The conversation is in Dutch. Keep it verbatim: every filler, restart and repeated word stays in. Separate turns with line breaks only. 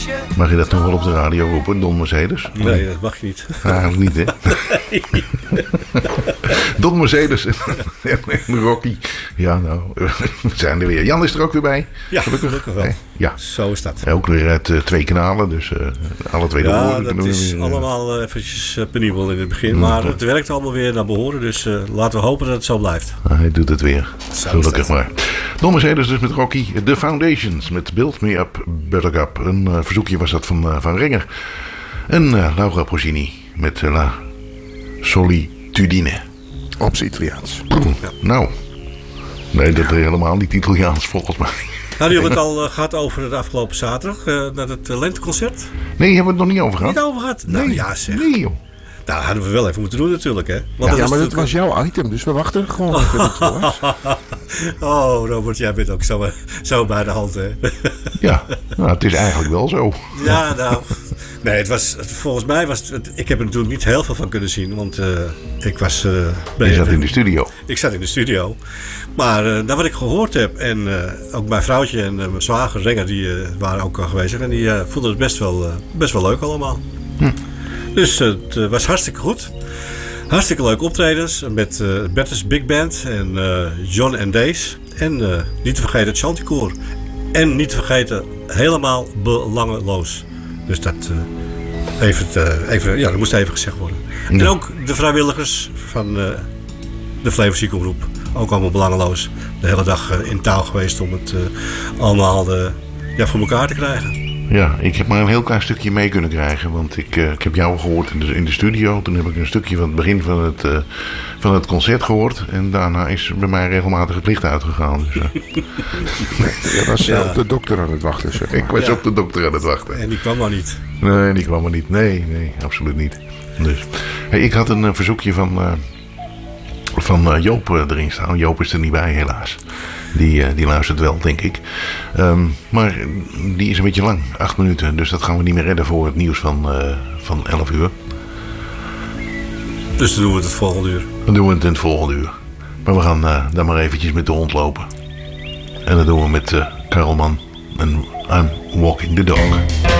Mag je dat nog wel op de radio roepen, Don Mercedes?
Nee, dat mag je niet.
Eigenlijk niet, hè? Nee. Don Mercedes en Rocky. Ja, nou, we zijn er weer. Jan is er ook weer bij.
Ja, gelukkig, gelukkig wel.
Ja.
Zo is dat.
Ook weer uit uh, twee kanalen, dus uh, alle twee de
ja,
woorden.
Ja, dat is weer, allemaal uh, eventjes uh, penibel in het begin. Mm, maar het werkt allemaal weer naar behoren, dus uh, laten we hopen dat het zo blijft.
Ah, hij doet het weer.
Zo
gelukkig maar. Don Mercedes dus met Rocky. The Foundations met Build Me Up, Buttercup. Een uh, verzoekje was dat van, uh, van Renger. En uh, Laura Pausini met uh, La Solitudine.
Op z'n Italiaans.
Ja. Nou, nee, dat is helemaal niet Italiaans volgens mij.
Hadden jullie het al uh, gehad over het afgelopen zaterdag, uh, naar het uh, lenteconcert?
Nee, hebben we het nog niet over gehad.
Niet over gehad? Nou
nee,
ja zeg.
Nee joh.
Nou, hadden we wel even moeten doen natuurlijk, hè. Want
ja,
dat
maar
dat
was jouw item, dus we wachten gewoon
oh.
even dat het was.
Oh, Robert, jij bent ook zo, zo bij de hand, hè.
Ja, nou, het is eigenlijk wel zo.
Ja, nou... Nee, het was, volgens mij was het... Ik heb er natuurlijk niet heel veel van kunnen zien, want uh, ik was... Uh,
Je zat in de studio.
Ik zat in de studio. Maar uh, naar wat ik gehoord heb, en uh, ook mijn vrouwtje en uh, mijn zwager Renger, die uh, waren ook al geweest. En die uh, vonden het best wel, uh, best wel leuk allemaal. Hm. Dus uh, het uh, was hartstikke goed. Hartstikke leuke optredens met uh, Bertus Big Band en uh, John and Days. En uh, niet te vergeten het Chanticoor. En niet te vergeten helemaal belangeloos. Dus dat, uh, even, uh, even, ja, dat moest even gezegd worden. Ja. En ook de vrijwilligers van uh, de Flevozieke-groep. Ook allemaal belangeloos. De hele dag uh, in touw geweest om het uh, allemaal uh, ja, voor elkaar te krijgen.
Ja, ik heb maar een heel klein stukje mee kunnen krijgen. Want ik, uh, ik heb jou gehoord in de, in de studio. Toen heb ik een stukje van het begin van het, uh, van het concert gehoord. En daarna is bij mij regelmatig het licht uitgegaan. Dus, uh.
Je was ja. op de dokter aan het wachten, zeg maar.
Ik was
ja.
op de dokter aan het wachten.
En die kwam maar niet.
Nee, die kwam maar niet. Nee, nee, absoluut niet. Dus, hey, ik had een uh, verzoekje van, uh, van uh, Joop uh, erin staan. Joop is er niet bij, helaas. Die, uh, die luistert wel, denk ik. Um, maar die is een beetje lang, acht minuten. Dus dat gaan we niet meer redden voor het nieuws van, uh, van elf uur.
Dus dan doen we het het volgende uur.
Dan doen we het in het volgende uur. Maar we gaan uh, dan maar eventjes met de hond lopen. En dat doen we met uh, Karelman en I'm Walking the Dog.